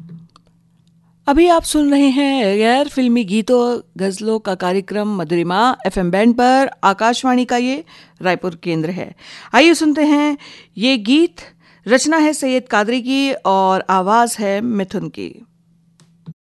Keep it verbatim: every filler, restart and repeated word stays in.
अभी आप सुन रहे हैं गैर फिल्मी गीतों गजलों का कार्यक्रम मधुरिमा एफएम बैंड पर। आकाशवाणी का ये रायपुर केंद्र है। आइए सुनते हैं ये गीत। रचना है सैयद कादरी की और आवाज है मिथुन की।